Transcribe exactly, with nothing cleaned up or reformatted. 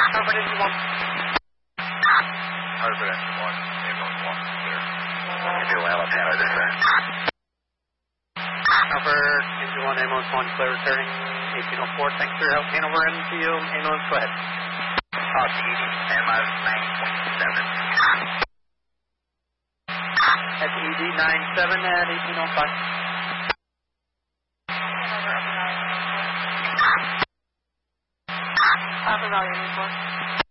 Harvard engine one. Harvard engine one, ambulance one, clear. Give you a Alabama this time. Harvard engine one, ambulance one, clear, returning eighteen oh four. Thanks for your help. Hanover in to you. Ambulance, go ahead. Uh, T D, M I nine point seven. At E D nine seven at eighteen oh five. Alpha Valley report.